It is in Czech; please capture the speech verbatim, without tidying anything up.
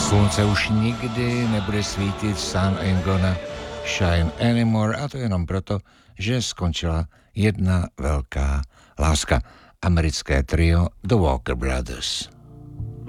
Slunce už nikdy nebude svítit, sun ain't gonna shine anymore, a to jenom proto, že skončila jedna velká láska. Americké trio The Walker Brothers.